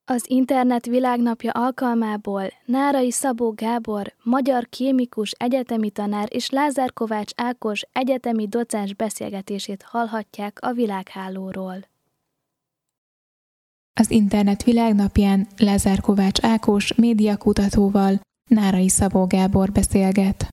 Az Internet Világnapja alkalmából Nárai Szabó Gábor, magyar kémikus egyetemi tanár és Lázár Kovács Ákos egyetemi docens beszélgetését hallhatják a világhálóról. Az Internet Világnapján Lázár Kovács Ákos médiakutatóval Nárai Szabó Gábor beszélget.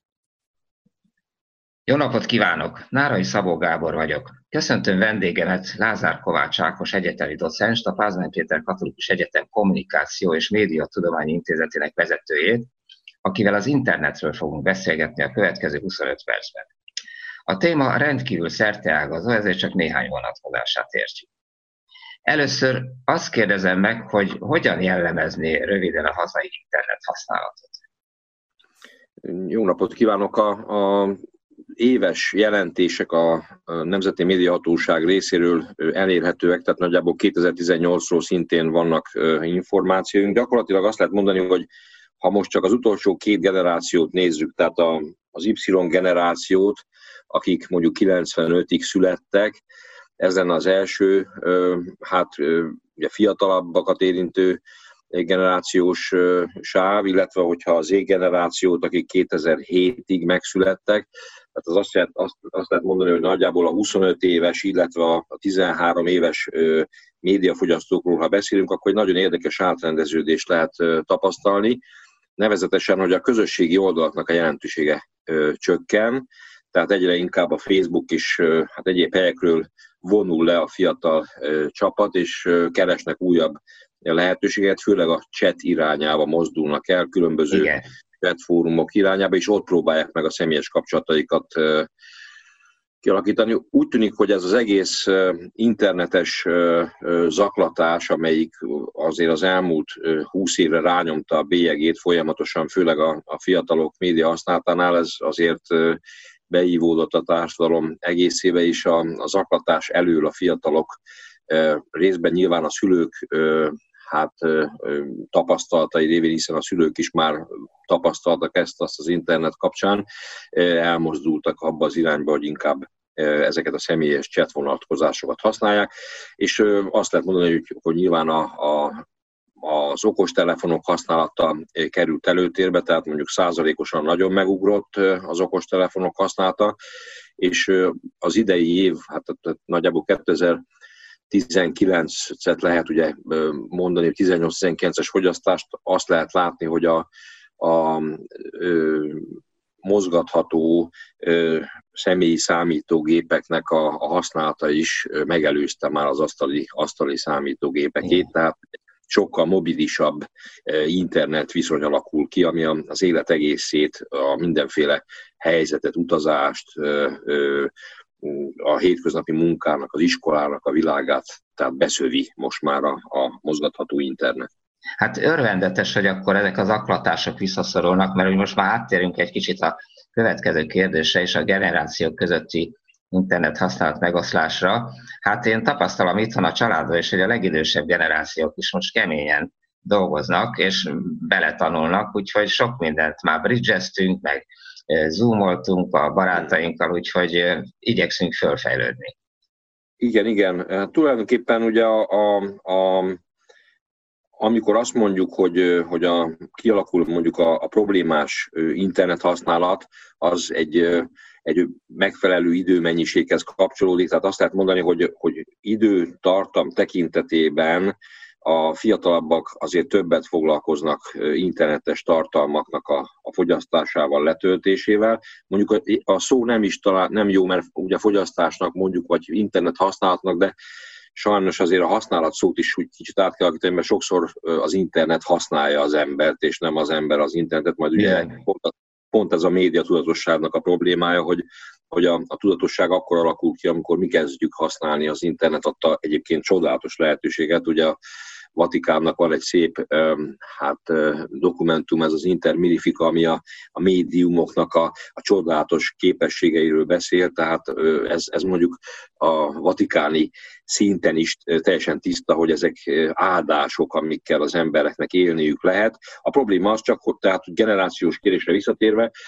Jó napot kívánok! Nárai Szabó Gábor vagyok. Köszöntöm vendégemet, Lázár Kovács Ákos egyetemi docenst, a Pázmány Péter Katolikus Egyetem Kommunikáció és Médiatudományi Intézetének vezetőjét, akivel az internetről fogunk beszélgetni a következő 25 percben. A téma rendkívül szerteágazó, ezért csak néhány vonatkozását értjük. Először azt kérdezem meg, hogy hogyan jellemezné röviden a hazai internet használatot. Jó napot kívánok! A éves jelentések a Nemzeti Médiahatóság részéről elérhetőek, tehát nagyjából 2018-ról szintén vannak információink. Gyakorlatilag azt lehet mondani, hogy ha most csak az utolsó két generációt nézzük, tehát az Y generációt, akik mondjuk 95-ig születtek, ez lenne az első, ugye fiatalabbakat érintő generációs sáv, illetve hogyha az Z generációt, akik 2007-ig megszülettek, tehát azt lehet mondani, hogy nagyjából a 25 éves, illetve a 13 éves médiafogyasztókról, ha beszélünk, akkor egy nagyon érdekes átrendeződést lehet tapasztalni. Nevezetesen, hogy a közösségi oldalaknak a jelentősége csökken, tehát egyre inkább a Facebook is egyéb helyekről vonul le a fiatal csapat, és keresnek újabb lehetőséget, főleg a chat irányába mozdulnak el, különböző chatfórumok irányába, és ott próbálják meg a személyes kapcsolataikat kialakítani. Úgy tűnik, hogy ez az egész internetes zaklatás, amelyik azért az elmúlt 20 évre rányomta a bélyegét folyamatosan, főleg a fiatalok média használatánál, ez azért beívódott a társadalom egészébe is, a zaklatás elől a fiatalok, részben nyilván a szülők tapasztalatai révén, hiszen a szülők is már tapasztaltak ezt az internet kapcsán, elmozdultak abba az irányba, hogy inkább ezeket a személyes chat vonatkozásokat használják, és azt lehet mondani, hogy nyilván az okostelefonok használata került előtérbe, tehát mondjuk százalékosan nagyon megugrott az okostelefonok használata, és az idei év, nagyjából 2019-et lehet ugye mondani, hogy 18-19-es fogyasztást azt lehet látni, hogy a mozgatható személyi számítógépeknek a használata is megelőzte már az asztali számítógépekét, tehát sokkal mobilisabb internet viszony alakul ki, ami az élet egészét, a mindenféle helyzetet, utazást, a hétköznapi munkának, az iskolának a világát, tehát beszövi most már a mozgatható internet. Hát örvendetes, hogy akkor ezek az zaklatások visszaszorulnak, mert most már áttérünk egy kicsit a következő kérdésre és a generációk közötti internet használat megoszlásra. Hát én tapasztalom itthon a családban is, hogy a legidősebb generációk is most keményen dolgoznak és beletanulnak, úgyhogy sok mindent már bridgeztünk, meg zoomoltunk a barátainkkal, úgyhogy igyekszünk fölfejlődni. Igen. Tulajdonképpen ugye amikor azt mondjuk, hogy kialakul mondjuk a problémás internet használat, az egy megfelelő időmennyiséghez kapcsolódik, tehát azt lehet mondani, hogy időtartam tekintetében a fiatalabbak azért többet foglalkoznak internetes tartalmaknak a fogyasztásával, letöltésével. Mondjuk a szó nem jó, mert ugye fogyasztásnak mondjuk, vagy internet használatnak, de sajnos azért a használat szót is úgy kicsit át kell alakítani, mert sokszor az internet használja az embert, és nem az ember az internetet, majd ugye pont ez a média tudatosságnak a problémája, hogy a tudatosság akkor alakul ki, amikor mi kezdjük használni az internet, adta egyébként csodálatos lehetőséget. Ugye a Vatikánnak van egy szép dokumentum, ez az Intermirifica, ami a médiumoknak a csodálatos képességeiről beszél, tehát ez mondjuk a vatikáni szinten is teljesen tiszta, hogy ezek áldások, amikkel az embereknek élniük lehet. A probléma az csak, hogy tehát generációs kérdésre visszatérve,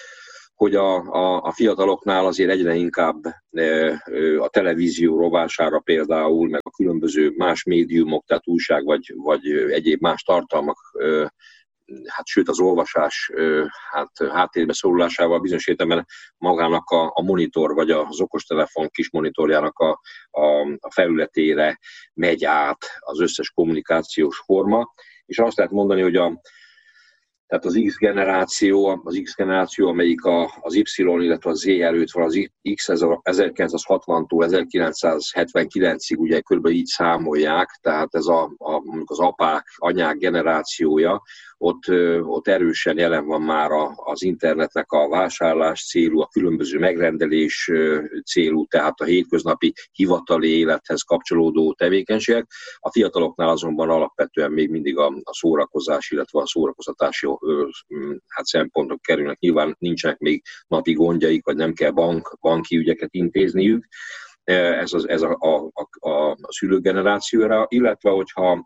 hogy a fiataloknál azért egyre inkább a televízió rovására például, meg a különböző más médiumok, tehát újság vagy egyéb más tartalmak, hát sőt az olvasás háttérbe szorulásával bizonyos értelemben magának a monitor vagy az okostelefon kis monitorjának a felületére megy át az összes kommunikációs forma, és azt lehet mondani, hogy tehát az X generáció, amelyik az Y, illetve a Z előtt van, az X 1960-tól 1979-ig ugye körülbelül így számolják, tehát ez az apák, anyák generációja, ott erősen jelen van már az internetnek a vásárlás célú, a különböző megrendelés célú, tehát a hétköznapi hivatali élethez kapcsolódó tevékenységek. A fiataloknál azonban alapvetően még mindig a szórakozás, illetve a szórakoztatási szempontok kerülnek. Nyilván nincsenek még napi gondjaik, vagy nem kell banki ügyeket intézniük. Ez a szülőgenerációra, illetve hogyha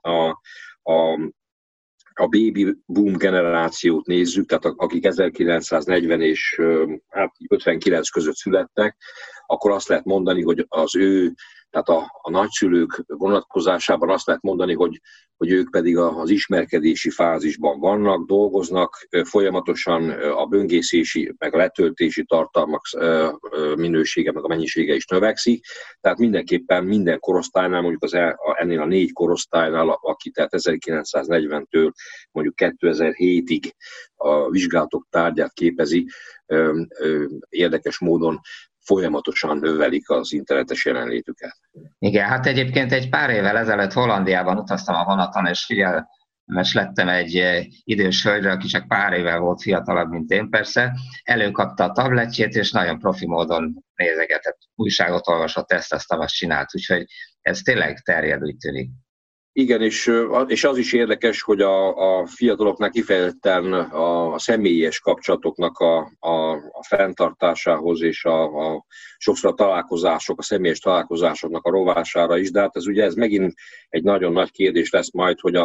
a baby boom generációt nézzük, tehát akik 1940 és 59 között születtek, akkor azt lehet mondani, hogy tehát a nagyszülők vonatkozásában azt lehet mondani, hogy ők pedig az ismerkedési fázisban vannak, dolgoznak, folyamatosan a böngészési, meg a letöltési tartalmak minősége, meg a mennyisége is növekszik. Tehát mindenképpen minden korosztálynál, mondjuk ennél a 4 korosztálynál, aki tehát 1940-től mondjuk 2007-ig a vizsgálatok tárgyát képezi, érdekes módon folyamatosan növelik az internetes jelenlétüket. Igen, hát egyébként egy pár évvel ezelőtt Hollandiában utaztam a vonaton, és figyelmes lettem egy idős hölgyre, aki csak pár éve volt fiatalabb, mint én persze, előkapta a tabletjét, és nagyon profi módon nézegetett, újságot olvasott, ezt azt csinált, úgyhogy ez tényleg terjed, úgy tűnik. Igen, és az is érdekes, hogy a fiataloknak kifejezetten a személyes kapcsolatoknak a fenntartásához és sokszor a találkozások, a személyes találkozásoknak a rovására is, de hát ez megint egy nagyon nagy kérdés lesz majd, hogy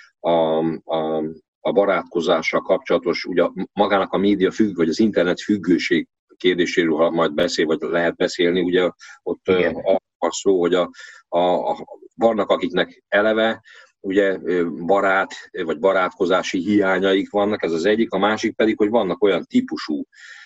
a barátkozással kapcsolatos, ugye magának a média vagy az internet függőség kérdéséről, ha majd vagy lehet beszélni, ugye ott a szó, hogy vannak, akiknek eleve ugye barát vagy barátkozási hiányaik vannak, ez az egyik, a másik pedig, hogy vannak olyan típusú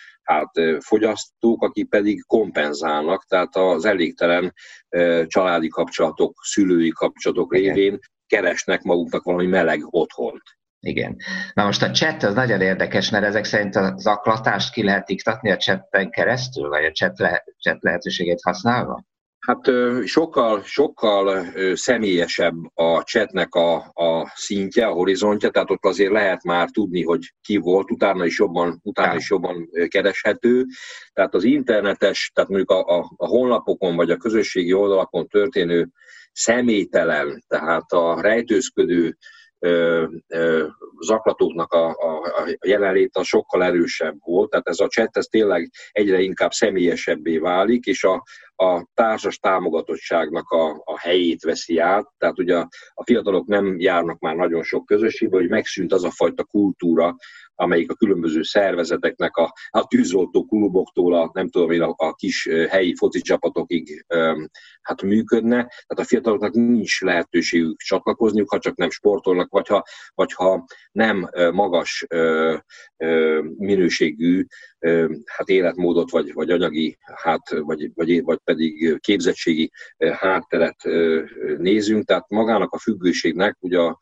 fogyasztók, akik pedig kompenzálnak, tehát az elégtelen családi kapcsolatok, szülői kapcsolatok révén keresnek maguknak valami meleg otthont. Igen. Na most a chat az nagyon érdekes, mert ezek szerint a zaklatást ki lehet iktatni a chatten keresztül, vagy a chat lehetőségét használva? Hát sokkal személyesebb a chatnek a szintje, a horizontja, tehát ott azért lehet már tudni, hogy ki volt, utána is jobban kereshető. Tehát az internetes, tehát mondjuk a honlapokon vagy a közösségi oldalakon történő személytelen, tehát a rejtőzködő zaklatóknak a jelenléte sokkal erősebb volt, tehát ez a chat ez tényleg egyre inkább személyesebbé válik, és a társas támogatottságnak a helyét veszi át, tehát ugye a fiatalok nem járnak már nagyon sok közösségbe, hogy megszűnt az a fajta kultúra, amelyik a különböző szervezeteknek, a tűzoltó kluboktól a kis helyi foci csapatokig működne. Tehát a fiataloknak nincs lehetőségük csatlakozniuk, ha csak nem sportolnak, vagy ha nem magas minőségű életmódot, vagy anyagi, vagy pedig képzettségi hátteret nézünk. Tehát magának a függőségnek ugye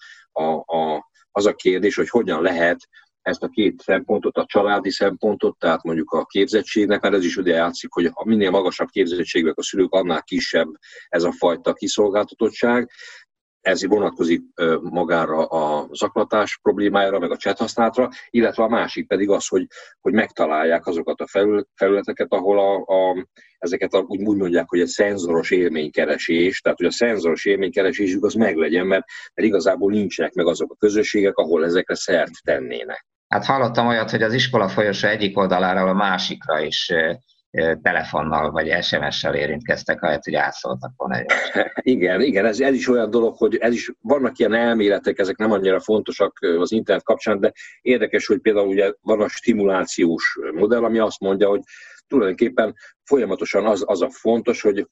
az a kérdés, hogy hogyan lehet ezt a két szempontot, a családi szempontot, tehát mondjuk a képzettségnek, mert ez is ugye játszik, hogy minél magasabb képzettségűek a szülők, annál kisebb ez a fajta kiszolgáltatottság. Ez vonatkozik magára a zaklatás problémájára, meg a chat használatra, illetve a másik pedig az, hogy megtalálják azokat a felületeket, ahol ezeket úgy mondják, hogy egy szenzoros élménykeresés, tehát hogy a szenzoros élménykeresésük az meglegyen, mert igazából nincsenek meg azok a közösségek, ahol ezekre szert tennének. Hát hallottam olyat, hogy az iskola folyosó egyik oldaláról a másikra is telefonnal vagy SMS-sel érintkeztek, ahelyett, hogy átszóltak volna egymást. Igen, ez is olyan dolog, hogy vannak ilyen elméletek, ezek nem annyira fontosak az internet kapcsán, de érdekes, hogy például ugye van a stimulációs modell, ami azt mondja, hogy tulajdonképpen folyamatosan az a fontos, hogy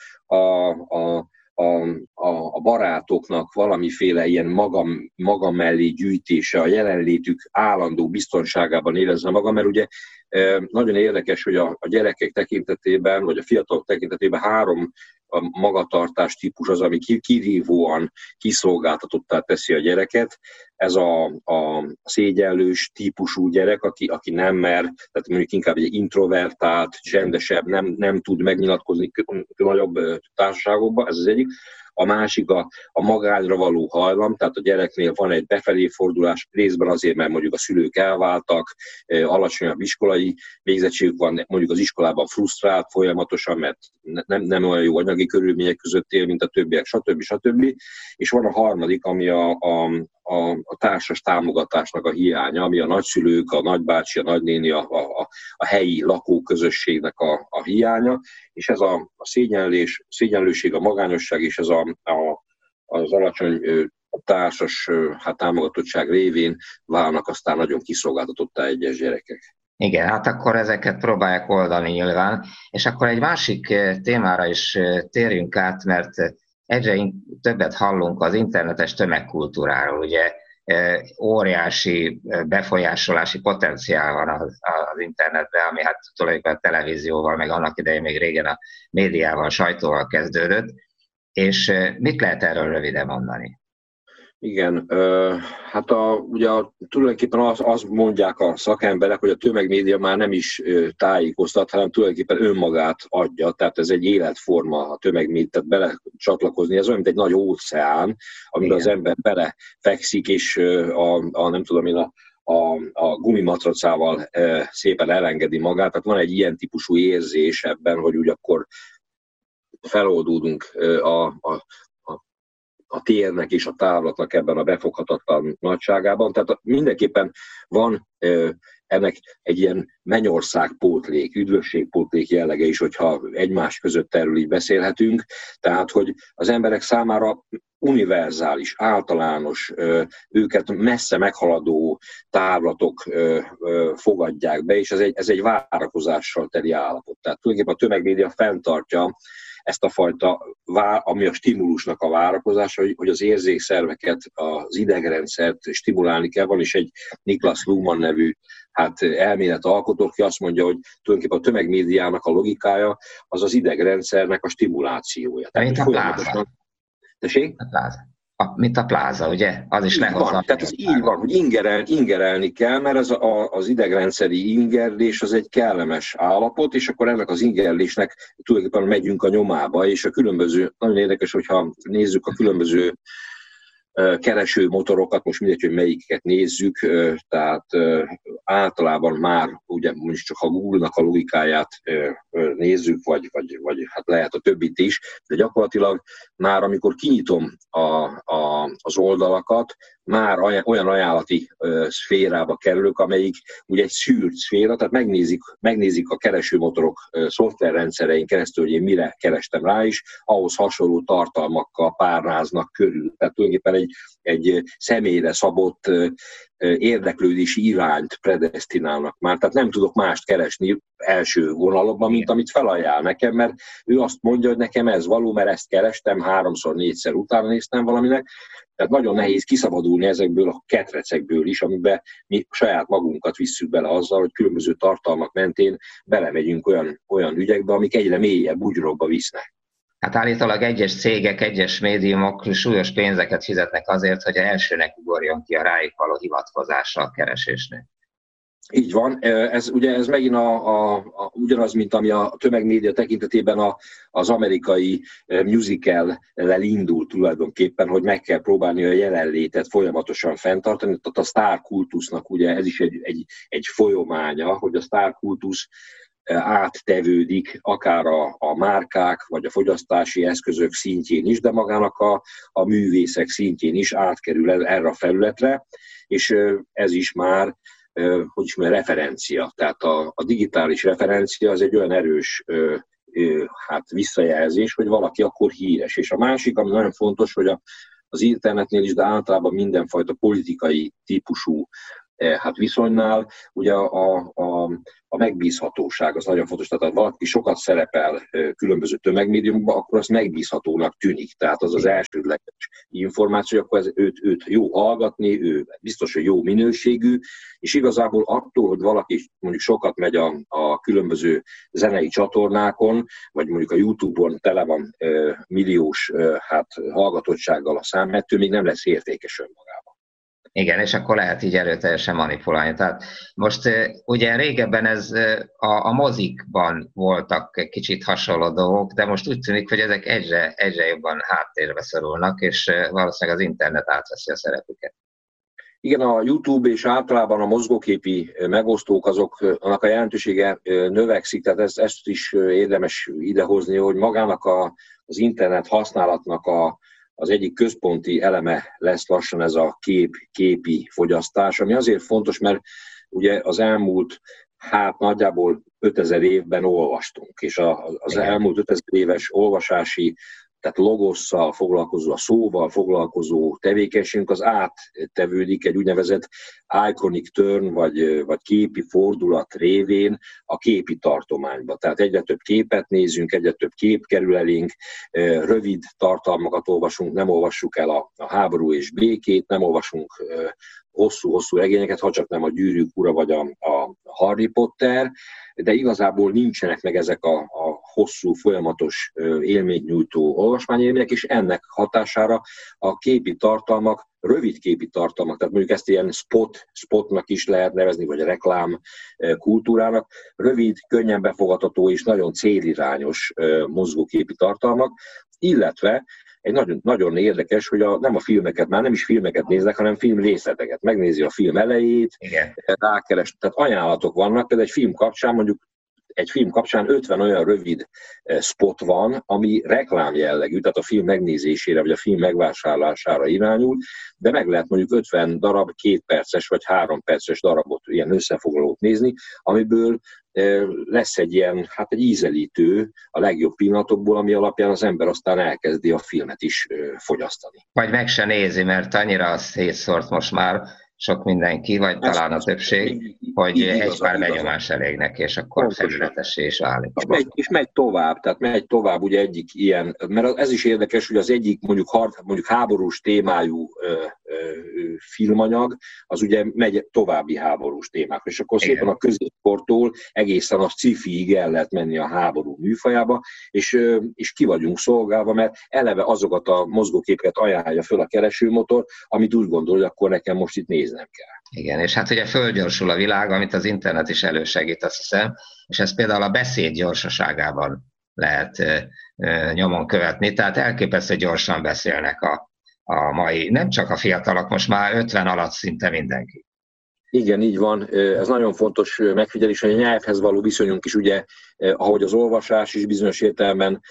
a barátoknak valamiféle ilyen maga mellé gyűjtése, a jelenlétük állandó biztonságában érezze maga, mert ugye nagyon érdekes, hogy a gyerekek tekintetében, vagy a fiatalok tekintetében 3 magatartás típus az, ami kirívóan kiszolgáltatottá teszi a gyereket. Ez a szégyenlős típusú gyerek, aki nem mer, tehát mondjuk inkább egy introvertált, zsendesebb, nem tud megnyilatkozni nagyobb társaságokban, ez az egyik. A másik a magányra való hajlam, tehát a gyereknél van egy befelé fordulás, részben azért, mert mondjuk a szülők elváltak, alacsonyabb iskolai végzettségük van, mondjuk az iskolában frusztrált folyamatosan, mert nem olyan jó anyagi körülmények között él, mint a többiek, stb. És van a harmadik, ami a társas támogatásnak a hiánya, ami a nagyszülők, a nagybácsi, a nagynéni, a helyi lakóközösségnek a hiánya, és ez a szégyenlőség, a magányosság és ez az alacsony társas támogatottság révén válnak aztán nagyon kiszolgáltatottá egyes gyerekek. Igen, hát akkor ezeket próbálják oldani nyilván, és akkor egy másik témára is térjünk át, mert egyre többet hallunk az internetes tömegkultúráról, ugye óriási befolyásolási potenciál van az internetben, ami hát tulajdonképpen a televízióval, meg annak idején még régen a médiával, a sajtóval kezdődött, és mit lehet erről röviden mondani? Igen, hát ugye tulajdonképpen azt mondják a szakemberek, hogy a tömegmédia már nem is tájékoztat, hanem tulajdonképpen önmagát adja, tehát ez egy életforma a tömegmédiát belecsatlakozni, ez olyan, mint egy nagy óceán, amiben az ember belefekszik, és a gumimatracával szépen elengedi magát, tehát van egy ilyen típusú érzés ebben, hogy úgy akkor feloldódunk a térnek és a távlatnak ebben a befoghatatlan nagyságában. Tehát mindenképpen van ennek egy ilyen mennyországpótlék, üdvösségpótlék jellege is, hogyha egymás között erről így beszélhetünk. Tehát, hogy az emberek számára univerzális, általános, őket messze meghaladó távlatok fogadják be, és ez egy várakozással teli állapot. Tehát tulajdonképpen a tömegmédia fenntartja ezt a fajta, ami a stimulusnak a várakozása, hogy az érzékszerveket, az idegrendszert stimulálni kell. Van is egy Niklas Luhmann nevű elméletalkotó, aki azt mondja, hogy tulajdonképpen a tömegmédiának a logikája az az idegrendszernek a stimulációja. Mint a pláza. Tessék? A pláza. Mint a pláza, ugye? Az is lehozza. Tehát ez így van, hogy ingerelni kell, mert ez az idegrendszeri ingerlés az egy kellemes állapot, és akkor ennek az ingerlésnek tulajdonképpen megyünk a nyomába, és a különböző, nagyon érdekes, hogyha nézzük a különböző kereső motorokat, most mindegy, hogy melyiket nézzük, tehát általában már, ugye most csak a Google-nak a logikáját nézzük, vagy hát lehet a többit is, de gyakorlatilag már amikor kinyitom az oldalakat, már olyan ajánlati szférába kerülök, amelyik ugye egy szűrt szféra, tehát megnézik a keresőmotorok szoftverrendszerein keresztül, hogy én mire kerestem rá is, ahhoz hasonló tartalmakkal párnáznak körül. Tehát tulajdonképpen egy személyre szabott érdeklődési irányt predesztinálnak már. Tehát nem tudok mást keresni első vonalban, mint amit felajánl nekem, mert ő azt mondja, hogy nekem ez való, mert ezt kerestem, 3-4-szer utána néztem valaminek. Tehát nagyon nehéz kiszabadulni ezekből a ketrecekből is, amiben mi saját magunkat visszük bele azzal, hogy különböző tartalmak mentén belemegyünk olyan ügyekbe, amik egyre mélyebb bugyrokba visznek. Hát állítólag egyes cégek, egyes médiumok súlyos pénzeket fizetnek azért, hogy elsőnek ugorjon ki a rájuk való hivatkozással a keresésnél. Így van. Ez megint ugyanaz, mint ami a tömegmédia tekintetében az amerikai musical-lel indul tulajdonképpen, hogy meg kell próbálni a jelenlétet folyamatosan fenntartani. Tehát a sztárkultusznak ugye ez is egy folyamánya, hogy a sztárkultusz áttevődik akár a márkák vagy a fogyasztási eszközök szintjén is, de magának a művészek szintjén is átkerül erre a felületre, és ez is már referencia. Tehát a digitális referencia az egy olyan erős visszajelzés, hogy valaki akkor híres. És a másik, ami nagyon fontos, hogy az internetnél is, de általában mindenfajta politikai típusú viszonynál ugye a megbízhatóság az nagyon fontos. Tehát ha valaki sokat szerepel különböző tömegmédiumban, akkor az megbízhatónak tűnik. Tehát az elsődleges információ, akkor őt jó hallgatni, ő biztos, hogy jó minőségű, és igazából attól, hogy valaki mondjuk sokat megy a különböző zenei csatornákon, vagy mondjuk a YouTube-on tele van milliós hallgatottsággal a szám, ettől még nem lesz értékes önmagában. Igen, és akkor lehet így erőteljesen manipulálni. Tehát most ugye régebben ez a mozikban voltak kicsit hasonló dolgok, de most úgy tűnik, hogy ezek egyre jobban háttérbe szorulnak, és valószínűleg az internet átveszi a szerepüket. Igen, a YouTube és általában a mozgóképi megosztók, annak a jelentősége növekszik, tehát ezt is érdemes idehozni, hogy magának az internet használatnak az egyik központi eleme lesz lassan ez a képi fogyasztás, ami azért fontos, mert ugye az elmúlt nagyjából 5000 évben olvastunk, és az elmúlt 5000 éves olvasási, tehát logosszal foglalkozó, a szóval foglalkozó tevékenységünk az áttevődik egy úgynevezett iconic turn, vagy képi fordulat révén a képi tartományba. Tehát egyre több képet nézünk, egyre több kép kerül elénk, rövid tartalmakat olvasunk, nem olvassuk el a háború és békét, nem olvasunk hosszú-hosszú regényeket, ha csak nem a Gyűrűk ura vagy a Harry Potter, de igazából nincsenek meg ezek a hosszú, folyamatos élménynyújtó olvasmányélmények, és ennek hatására a képi tartalmak, rövid képi tartalmak, tehát mondjuk ezt ilyen spotnak is lehet nevezni, vagy reklám kultúrának, rövid, könnyen befogadható és nagyon célirányos mozgóképi tartalmak, illetve egy nagyon, nagyon érdekes, hogy nem a filmeket, már nem is filmeket néznek, hanem filmrészleteket. Megnézi a film elejét, rákeres, tehát ajánlatok vannak, például egy film kapcsán 50 olyan rövid spot van, ami reklám jellegű, tehát a film megnézésére vagy a film megvásárlására irányul, de meg lehet mondjuk 50 darab 2 perces vagy 3 perces darabot, ilyen összefoglalót nézni, amiből lesz egy ilyen, egy ízelítő a legjobb pillanatokból, ami alapján az ember aztán elkezdi a filmet is fogyasztani. Vagy meg se nézi, mert annyira szétszórt most már sok mindenki, vagy talán a többség, hogy egy pár benyomás elég neki, és akkor felületessé is válik. És megy tovább, tehát megy tovább ugye egyik ilyen, mert ez is érdekes, hogy az egyik mondjuk háborús témájú filmanyag, az ugye megy további háborús témák, és akkor szépen a középkortól egészen a sci-fiig el lehet menni a háború műfajába, és ki vagyunk szolgálva, mert eleve azokat a mozgóképeket ajánlja föl a keresőmotor, amit úgy gondol, hogy akkor nekem most itt néznem kell. Igen, és ugye fölgyorsul a világ, amit az internet is elősegít, azt hiszem, és ez például a beszéd gyorsaságában lehet nyomon követni, tehát elképesztő gyorsan beszélnek a mai, nem csak a fiatalok, most már 50 alatt szinte mindenki. Igen, így van. Ez nagyon fontos megfigyelés, hogy a nyelvhez való viszonyunk is ugye, ahogy az olvasás is bizonyos értelemben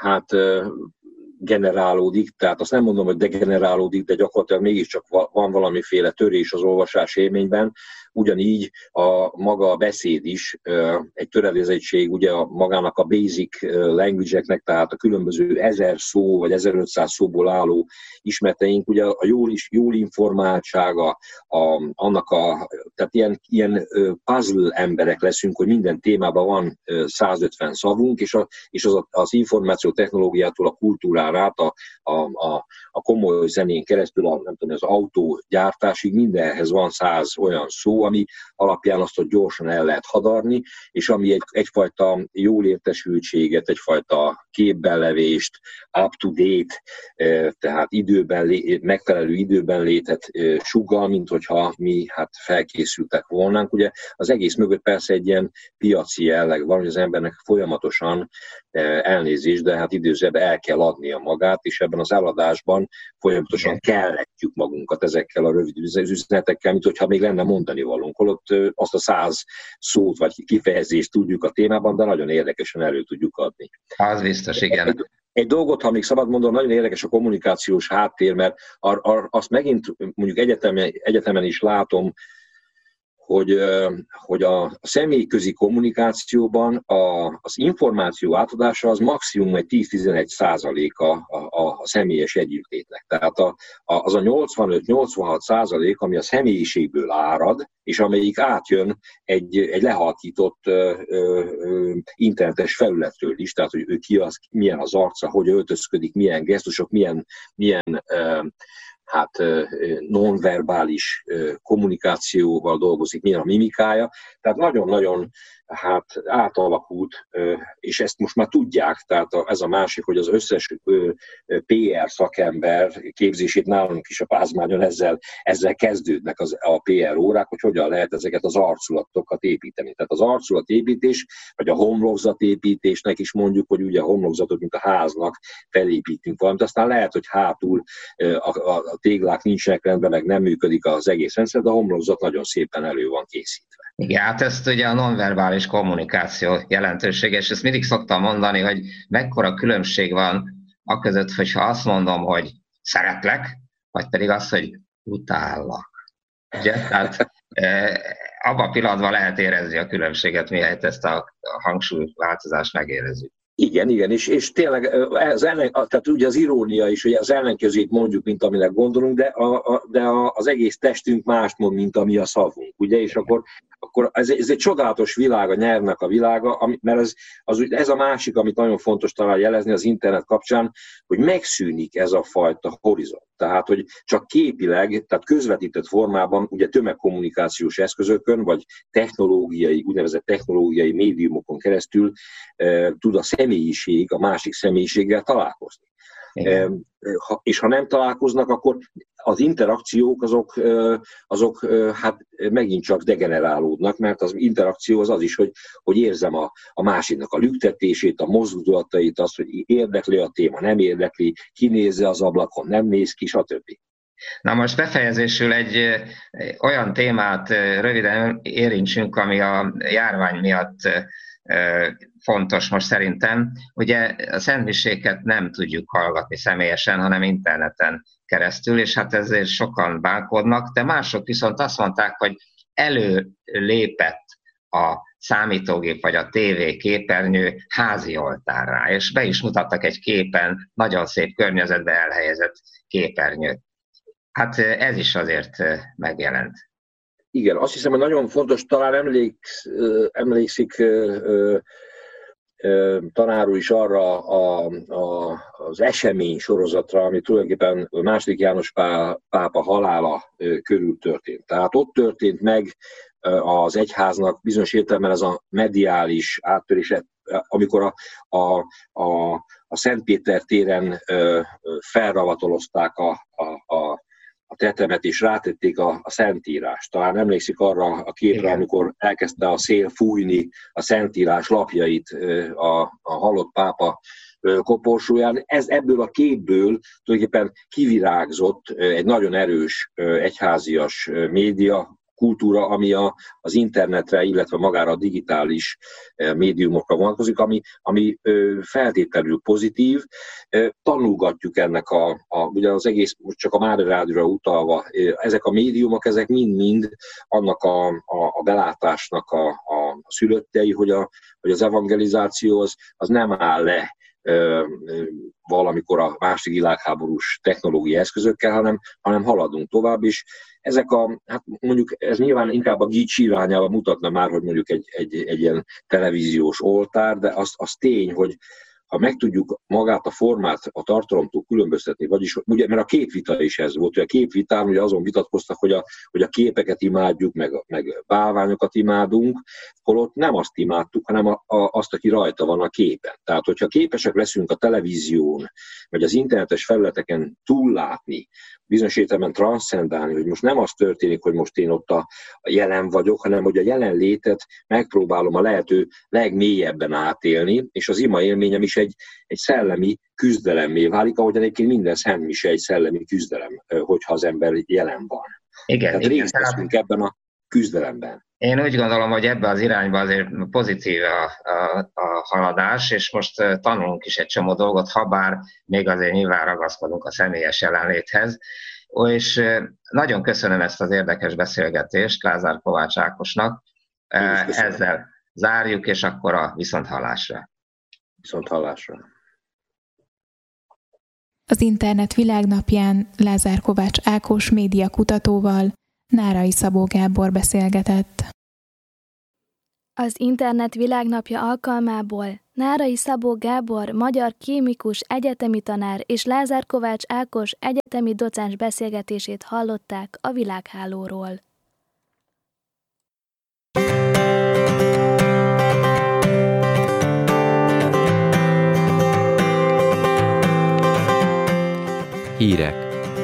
generálódik, tehát azt nem mondom, hogy degenerálódik, de gyakorlatilag mégiscsak van valamiféle törés az olvasás élményben, ugyanígy maga a beszéd is egy töredezettség, ugye magának a basic language-eknek, tehát a különböző 1000 szó vagy 1500 szóból álló ismereteink, ugye a jól informáltsága, tehát ilyen puzzle emberek leszünk, hogy minden témában van 150 szavunk, és az információ technológiától a kultúrára át, a komoly zenén keresztül, az autógyártásig mindenhez van 100 olyan szó, ami alapján azt, hogy gyorsan el lehet hadarni, és ami egyfajta jól értesültséget, egyfajta képbellevést, up-to-date, tehát megfelelő időben létet sugall, mint hogyha mi felkészültek volnánk. Ugye az egész mögött persze egy ilyen piaci jelleg van, hogy az embernek folyamatosan elnézést, de időzőben el kell adnia magát, és ebben az eladásban folyamatosan kelletjük magunkat ezekkel a rövid üzenetekkel, mint hogyha még lenne mondani valónk, holott azt a 100 szót vagy kifejezést tudjuk a témában, de nagyon érdekesen elő tudjuk adni. Az biztos, igen. Egy dolgot, ha még szabad mondom, nagyon érdekes a kommunikációs háttér, mert azt megint mondjuk egyetemen is látom, hogy a személyközi kommunikációban az információ átadása az maximum egy 10-11% a személyes együttlétnek. Tehát az a 85-86%, ami a személyiségből árad, és amelyik átjön egy lehalkított internetes felületről is, tehát hogy ő ki az, milyen az arca, hogy öltözködik, milyen gesztusok, milyen nonverbális kommunikációval dolgozik, milyen a mimikája. Tehát nagyon-nagyon átalakult, és ezt most már tudják, tehát ez a másik, hogy az összes PR szakember képzését nálunk is a Pázmányon ezzel kezdődnek a PR órák, hogy hogyan lehet ezeket az arculatokat építeni. Tehát az arculatépítés, vagy a homlokzatépítésnek is mondjuk, hogy ugye a homlokzatot, mint a háznak felépítünk valamit, aztán lehet, hogy hátul a téglák nincsenek rendben, meg nem működik az egész rendszer, de a homlokzat nagyon szépen elő van készítve. Igen, hát ezt ugye a nonverbális kommunikáció jelentősége, és ezt mindig szoktam mondani, hogy mekkora különbség van aközött, hogyha azt mondom, hogy szeretlek, vagy pedig azt, hogy utállak. Ugye? Tehát abban a pillanatban lehet érezni a különbséget, mihelyt ezt a hangsúlyváltozást megérezzük. Igen, és tényleg tehát ugye az irónia is, hogy az ellenkezőjét mondjuk, mint aminek gondolunk, de az egész testünk mást mond, mint ami a szavunk, ugye, és akkor ez egy csodálatos világ, a nyelvnek a világa, mert ez a másik, amit nagyon fontos talán jelezni az internet kapcsán, hogy megszűnik ez a fajta horizont. Tehát, hogy csak képileg, tehát közvetített formában, ugye tömegkommunikációs eszközökön, vagy úgynevezett technológiai médiumokon keresztül tud a személyiség, a másik személyiséggel találkozni. És ha nem találkoznak, akkor az interakciók azok megint csak degenerálódnak, mert az interakció az is, hogy érzem a másiknak a lüktetését, a mozdulatait, azt, hogy érdekli a téma, nem érdekli, kinézze az ablakon, nem néz ki, stb. Na most befejezésül egy olyan témát röviden érintsünk, ami a járvány miatt fontos most szerintem. Ugye a szentmiséket nem tudjuk hallgatni személyesen, hanem interneten keresztül, és hát ezért sokan bánkodnak, de mások viszont azt mondták, hogy előlépett a számítógép vagy a TV képernyő házi oltárrá, és be is mutattak egy képen nagyon szép környezetbe elhelyezett képernyőt. Hát ez is azért megjelent. Igen, azt hiszem, hogy nagyon fontos, talán emlékszik tanár úr is arra az esemény sorozatra, ami tulajdonképpen II. János pápa halála körül történt. Tehát ott történt meg az egyháznak bizonyos értelemben ez a mediális áttörése, amikor a Szentpéter téren felravatolozták a tetemet, és rátették a Szentírást. Talán emlékszik arra a képre, igen, amikor elkezdte a szél fújni a Szentírás lapjait a halott pápa koporsóján. Ebből a képből tulajdonképpen kivirágzott egy nagyon erős egyházias média kultúra, ami az internetre, illetve magára a digitális médiumokra vonatkozik, ami feltétlenül pozitív. Tanulgatjuk ennek ugye az egész, csak a Mária Rádióra utalva, ezek a médiumok, ezek mind-mind annak a belátásnak a szülöttei, hogy az evangelizáció az nem áll le valamikor a második világháborús technológiai eszközökkel, hanem haladunk tovább, és ezek mondjuk ez nyilván inkább a gics irányába mutatna már, hogy mondjuk egy ilyen televíziós oltár, de az tény, hogy ha meg tudjuk magát a formát a tartalomtól különböztetni, vagyis ugye, mert a képvita is ez volt, hogy a képvitán ugye azon vitatkoztak, hogy a képeket imádjuk, meg bálványokat imádunk, holott nem azt imádtuk, hanem azt, aki rajta van a képen. Tehát, hogyha képesek leszünk a televízión, vagy az internetes felületeken túllátni, bizonyos értelemben transzcendálni, hogy most nem az történik, hogy most én ott a jelen vagyok, hanem hogy a jelenlétet megpróbálom a lehető legmélyebben átélni, és az ima élményem is egy szellemi küzdelemmé válik, ahogyan egyébként minden szentmise egy szellemi küzdelem, hogyha az ember jelen van. Igen, tehát részt veszünk ebben a küzdelemben. Én úgy gondolom, hogy ebbe az irányba azért pozitív a haladás, és most tanulunk is egy csomó dolgot, habár még azért nyilván ragaszkodunk a személyes jelenléthez. és nagyon köszönöm ezt az érdekes beszélgetést Lázár Kovács Ákosnak. Ezzel zárjuk, és akkor a viszonthallásra. Viszonthallásra. Az Internet Világnapján Lázár Kovács Ákos médiakutatóval Nárai Szabó Gábor beszélgetett. Az Internet Világnapja alkalmából Nárai Szabó Gábor magyar kémikus egyetemi tanár és Lázár Kovács Ákos egyetemi docens beszélgetését hallották a világhálóról. Hírek.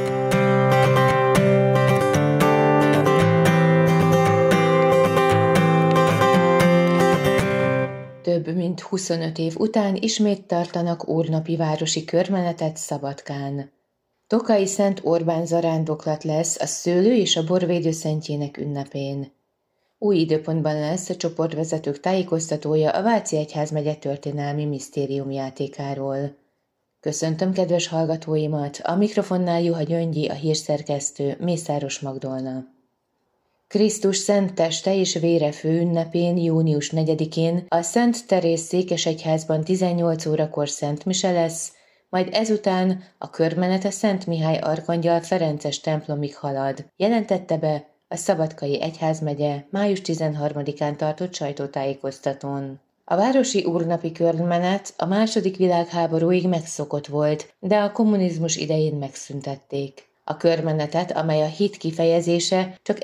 Több mint 25 év után ismét tartanak úrnapi városi körmenetet Szabadkán. Tokai Szent Orbán zarándoklat lesz a szőlő és a borvédő szentjének ünnepén. Új időpontban lesz a csoportvezetők tájékoztatója a Váci Egyházmegye történelmi misztériumjátékáról. Köszöntöm kedves hallgatóimat, a mikrofonnál Juha Gyöngyi, a hírszerkesztő Mészáros Magdolna. Krisztus szent teste és vére főünnepén, június 4-én a Szent Teréz székesegyházban 18 órakor szent mise lesz, majd ezután a körmenet a Szent Mihály Arkangyal Ferences templomig halad, jelentette be a Szabadkai Egyházmegye május 13-án tartott sajtótájékoztatón. A városi úrnapi körmenet a II. Világháborúig megszokott volt, de a kommunizmus idején megszüntették. A körmenetet, amely a hit kifejezése, csak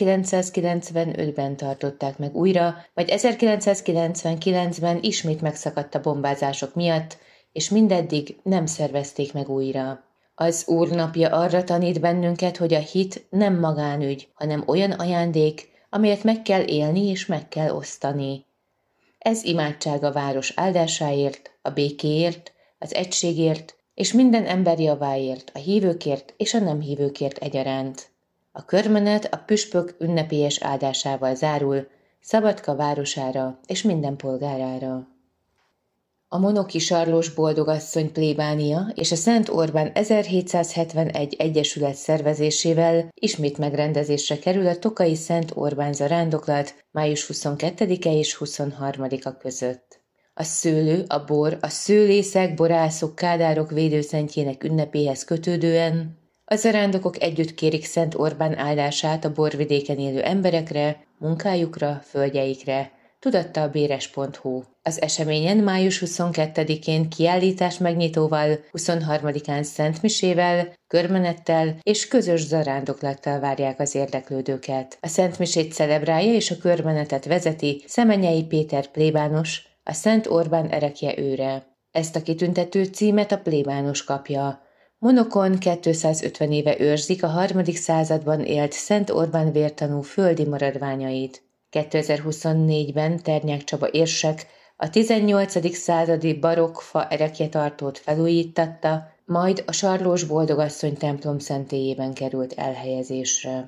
1995-ben tartották meg újra, majd 1999-ben ismét megszakadt a bombázások miatt, és mindeddig nem szervezték meg újra. Az úrnapja arra tanít bennünket, hogy a hit nem magánügy, hanem olyan ajándék, amelyet meg kell élni és meg kell osztani. Ez imádság a város áldásáért, a békéért, az egységért, és minden ember javáért, a hívőkért és a nem hívőkért egyaránt. A körmenet a püspök ünnepélyes áldásával zárul Szabadka városára és minden polgárára. A Monoki Sarlós Boldogasszony plébánia és a Szent Orbán 1771 egyesület szervezésével ismét megrendezésre kerül a Tokai Szent Orbán zarándoklat május 22-e és 23-a között. A szőlő, a bor, a szőlészek, borászok, kádárok védőszentjének ünnepéhez kötődően a zarándokok együtt kérik Szent Orbán áldását a borvidéken élő emberekre, munkájukra, földjeikre, tudatta a béres.hu. Az eseményen május 22-én kiállítás megnyitóval, 23-án szentmisével, körmenettel és közös zarándoklattal várják az érdeklődőket. A szentmisét celebrálja és a körmenetet vezeti Szemenyei Péter plébános, a Szent Orbán erekje őre. Ezt a kitüntető címet a plébános kapja. Monokon 250 éve őrzik a 3. században élt Szent Orbán vértanú földi maradványait. 2024-ben Ternyák Csaba érsek a 18. századi barokkfa erekjetartót felújítatta, majd a Sarlós Boldogasszony templom szentélyében került elhelyezésre.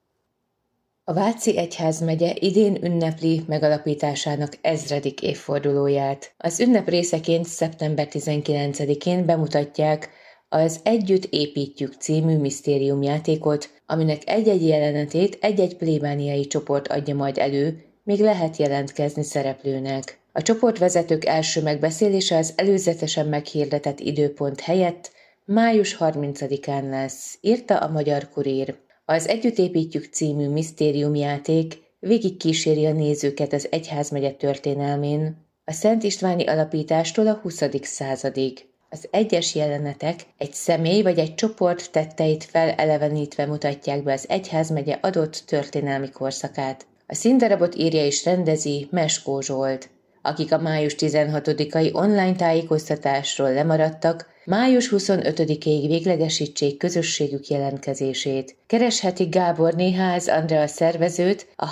A Váci Egyházmegye idén ünnepli megalapításának 1000. évfordulóját. Az ünnep részeként szeptember 19-én bemutatják az Együtt építjük című misztériumjátékot, aminek egy-egy jelenetét egy-egy plébániai csoport adja majd elő, még lehet jelentkezni szereplőnek. A csoportvezetők első megbeszélése az előzetesen meghirdetett időpont helyett május 30-án lesz, írta a Magyar Kurír. Az Együtt építjük című misztériumjáték végig kíséri a nézőket az egyházmegye történelmén, a Szent Istváni alapítástól a 20. századig. Az egyes jelenetek egy személy vagy egy csoport tetteit felelevenítve mutatják be az egyházmegye adott történelmi korszakát. A színdarabot írja és rendezi Meskó Zsolt. Akik a május 16-ai online tájékoztatásról lemaradtak, május 25-ig véglegesítsék közösségük jelentkezését. Kereshetik Gáborné Ház Andrea szervezőt a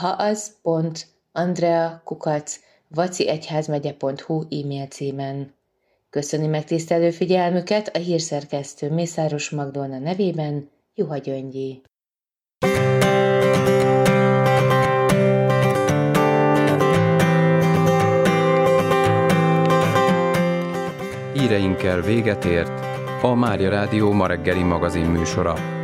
haaz.andrea@vaciegyházmegye.hu e-mail címen. Köszöni megtisztelő figyelmüket a hírszerkesztő Mészáros Magdolna nevében Juha Gyöngyi. Híreinkkel véget ért a Mária Rádió ma reggeli magazin műsora.